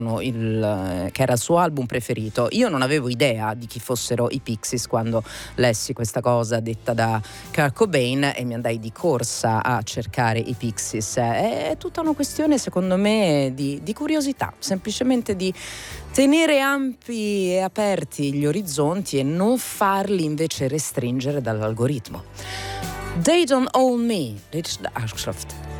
che era il suo album preferito. Io non avevo idea di chi fossero i Pixies quando lessi questa cosa detta da Kurt Cobain e mi andai di corsa a cercare i Pixies. È tutta una questione, secondo me, di curiosità, semplicemente di tenere ampi e aperti gli orizzonti e non farli invece restringere dall'algoritmo. They Don't Own Me, Richard Ashcroft.